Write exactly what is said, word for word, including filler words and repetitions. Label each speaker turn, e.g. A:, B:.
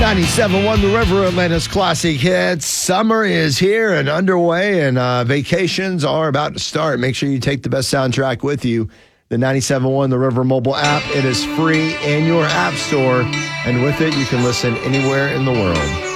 A: ninety-seven point one The River, Atlanta's classic hits. Summer is here and underway, and uh, vacations are about to start. Make sure you take the best soundtrack with you. The ninety-seven point one The River mobile app. It is free in your app store, and with it, you can listen anywhere in the world.